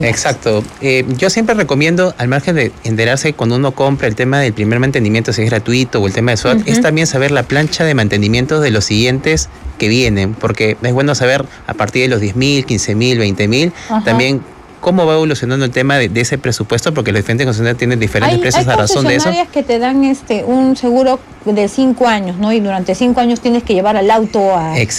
Exacto. Yo siempre recomiendo, al margen de enterarse cuando uno compra el tema del primer mantenimiento, si es gratuito o el tema de SWAT, es también saber la plancha de mantenimiento de los siguientes que vienen, porque es bueno saber a partir de los 10.000, 15.000, 20.000, también cómo va evolucionando el tema de ese presupuesto, porque los diferentes concesionarios tienen diferentes precios a razón de eso. Hay concesionarias que te dan un seguro de 5 años, ¿no? Y durante 5 años tienes que llevar al auto a